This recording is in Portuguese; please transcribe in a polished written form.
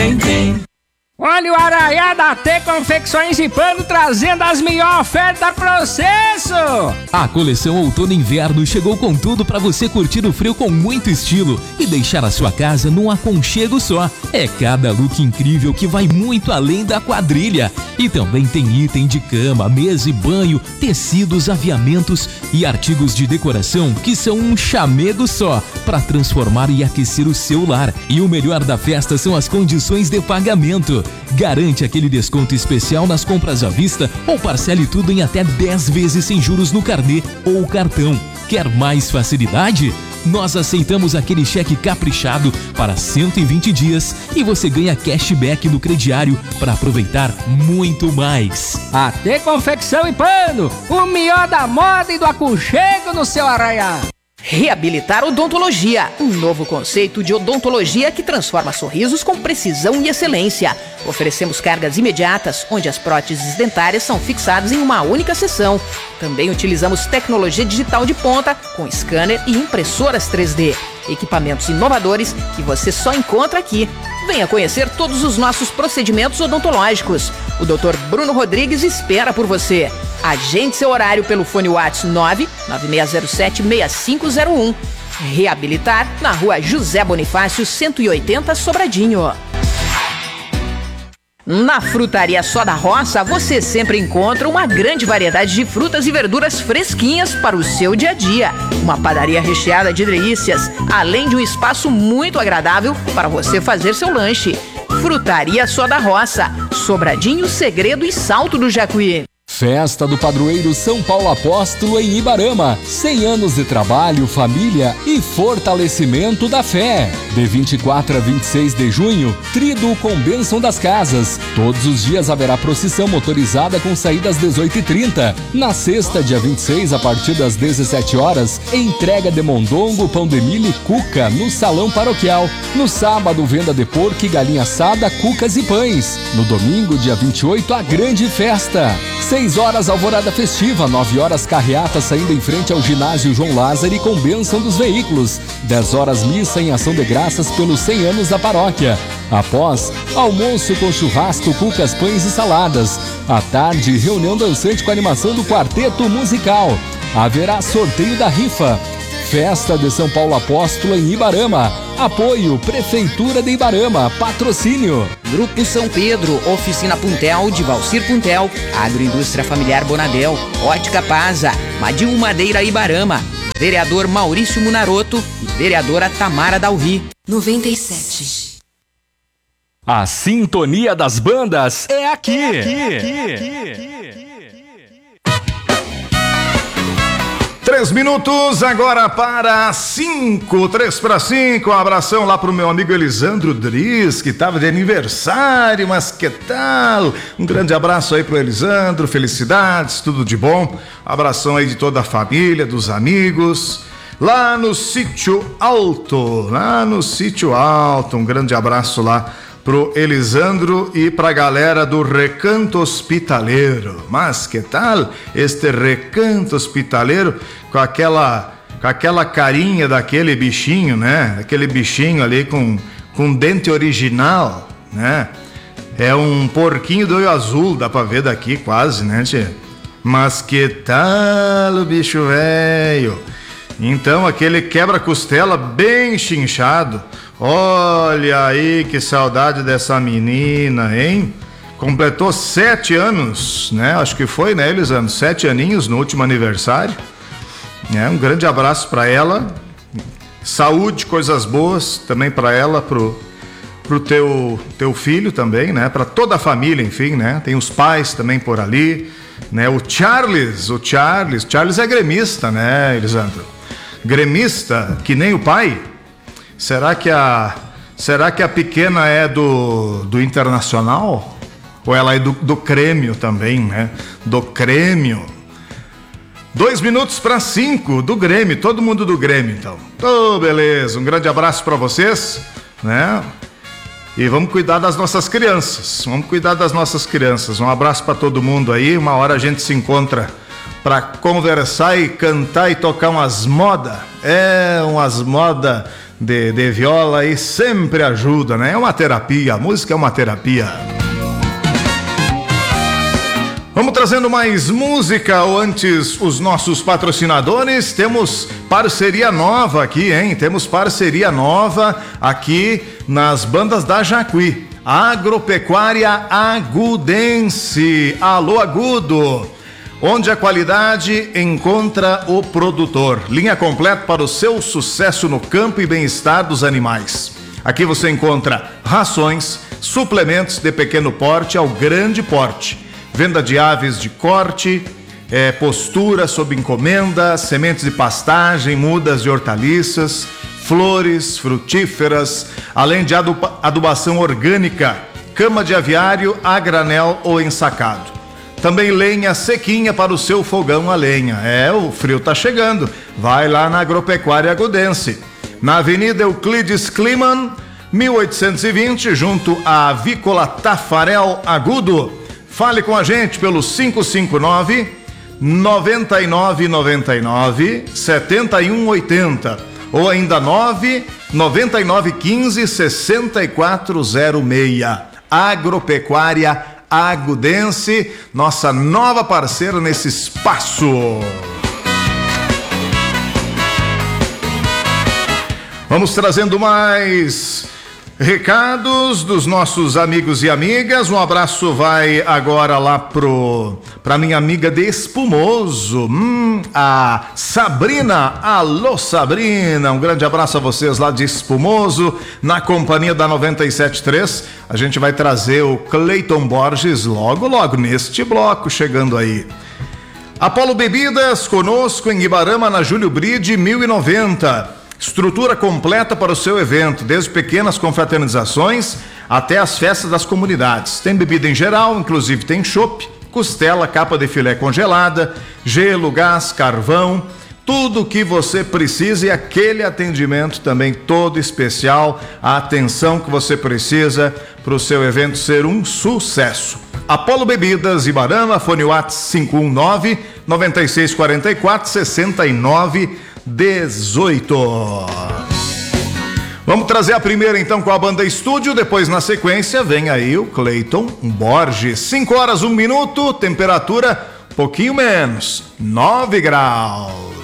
tem. Olha o Arraiá da T Confecções e Pano trazendo as melhores ofertas pra processo. A coleção Outono e Inverno chegou com tudo para você curtir o frio com muito estilo e deixar a sua casa num aconchego só. É cada look incrível que vai muito além da quadrilha. E também tem item de cama, mesa e banho, tecidos, aviamentos e artigos de decoração que são um chamego só para transformar e aquecer o seu lar. E o melhor da festa são as condições de pagamento. Garante aquele desconto especial nas compras à vista ou parcele tudo em até 10 vezes sem juros no carnê ou cartão. Quer mais facilidade? Nós aceitamos aquele cheque caprichado para 120 dias e você ganha cashback no crediário para aproveitar muito mais. AT Confecção e Pano, o melhor da moda e do aconchego no seu Arraiá. Reabilitar Odontologia, um novo conceito de odontologia que transforma sorrisos com precisão e excelência. Oferecemos cargas imediatas, onde as próteses dentárias são fixadas em uma única sessão. Também utilizamos tecnologia digital de ponta, com scanner e impressoras 3D. Equipamentos inovadores que você só encontra aqui. Venha conhecer todos os nossos procedimentos odontológicos. O Dr. Bruno Rodrigues espera por você. Agende seu horário pelo fone WhatsApp 99607-6501. Reabilitar na Rua José Bonifácio, 180, Sobradinho. Na Frutaria Só da Roça, você sempre encontra uma grande variedade de frutas e verduras fresquinhas para o seu dia a dia. Uma padaria recheada de delícias, além de um espaço muito agradável para você fazer seu lanche. Frutaria Só da Roça, Sobradinho, Segredo e Salto do Jacuí. Festa do Padroeiro São Paulo Apóstolo em Ibarama. 100 anos de trabalho, família e fortalecimento da fé. De 24 a 26 de junho, Tríduo com Bênção das Casas. Todos os dias haverá procissão motorizada com saída às 18h30. Na sexta, dia 26, a partir das 17 horas, entrega de mondongo, pão de milho e cuca no Salão Paroquial. No sábado, venda de porco e galinha assada, cucas e pães. No domingo, dia 28, a grande festa. 6 horas alvorada festiva, 9 horas carreata saindo em frente ao ginásio João Lázaro com bênção dos veículos. 10 horas missa em ação de graças pelos 100 anos da paróquia. Após, almoço com churrasco, cucas, pães e saladas. À tarde, reunião dançante com animação do quarteto musical. Haverá sorteio da rifa. Festa de São Paulo Apóstolo em Ibarama. Apoio Prefeitura de Ibarama. Patrocínio Grupo São Pedro, Oficina Puntel, de Valcir Puntel, Agroindústria Familiar Bonadel, Ótica Paza, Madil Madeira Ibarama, Vereador Maurício Munaroto e Vereadora Tamara Dalri. 97. A sintonia das bandas é aqui. 3 minutos agora para 5, 3 para 5. Um abração lá pro meu amigo Elisandro Dries, que estava de aniversário, mas que tal? Um grande abraço aí pro Elisandro, felicidades, tudo de bom. Abração aí de toda a família, dos amigos. Lá no Sítio Alto, um grande abraço lá pro Elisandro e pra galera do Recanto Hospitaleiro. Mas que tal este Recanto Hospitaleiro com aquela carinha daquele bichinho, né? Aquele bichinho ali com dente original, né? É um porquinho do olho azul, dá pra ver daqui quase, né, tia? Mas que tal o bicho velho? Então, aquele quebra-costela bem chinchado. Olha aí que saudade dessa menina, hein? Completou 7 anos, né? Acho que foi, né, Elisandro? 7 aninhos no último aniversário. Um grande abraço para ela. Saúde, coisas boas também para ela, pro teu filho também, né? Para toda a família, enfim, né? Tem os pais também por ali, né? O Charles é gremista, né, Elisandro? Gremista, que nem o pai. Será que a pequena é do Internacional? Ou ela é do Grêmio também, né? Do Grêmio. 2 minutos para 5 do Grêmio, todo mundo do Grêmio, então. Beleza, um grande abraço para vocês, né? E vamos cuidar das nossas crianças. Um abraço para todo mundo aí. Uma hora a gente se encontra para conversar e cantar e tocar umas modas. Umas modas de viola aí sempre ajuda, né? É uma terapia, a música é uma terapia. Vamos trazendo mais música, ou antes os nossos patrocinadores. Temos parceria nova aqui, hein? Temos parceria nova aqui nas bandas da Jacuí. Agropecuária Agudense. Alô, Agudo! Onde a qualidade encontra o produtor. Linha completa para o seu sucesso no campo e bem-estar dos animais. Aqui você encontra rações, suplementos de pequeno porte ao grande porte. Venda de aves de corte, postura sob encomenda, sementes de pastagem, mudas de hortaliças, flores, frutíferas, além de adubação orgânica, cama de aviário a granel ou ensacado. Também lenha sequinha para o seu fogão a lenha. O frio tá chegando. Vai lá na Agropecuária Agudense. Na Avenida Euclides Kliman, 1820, junto à Avícola Tafarel Agudo. Fale com a gente pelo 559-9999-7180 ou ainda 99915-6406. Agropecuária Agudense, nossa nova parceira nesse espaço. Vamos trazendo mais recados dos nossos amigos e amigas. Um abraço vai agora lá pra minha amiga de Espumoso, a Sabrina. Alô, Sabrina, um grande abraço a vocês lá de Espumoso, na companhia da 97.3. A gente vai trazer o Cleiton Borges logo neste bloco, chegando aí. Apolo Bebidas, conosco em Ibarama, na Júlio Bride, 1090. Estrutura completa para o seu evento, desde pequenas confraternizações até as festas das comunidades. Tem bebida em geral, inclusive tem chopp, costela, capa de filé congelada, gelo, gás, carvão, tudo o que você precisa e aquele atendimento também todo especial, a atenção que você precisa para o seu evento ser um sucesso. Apolo Bebidas, Ibarama, fone WhatsApp 519-9644-6918. Vamos trazer a primeira então com a banda Estúdio, depois na sequência vem aí o Cleiton Borges. 5 horas, 1 minuto, temperatura pouquinho menos, 9 graus.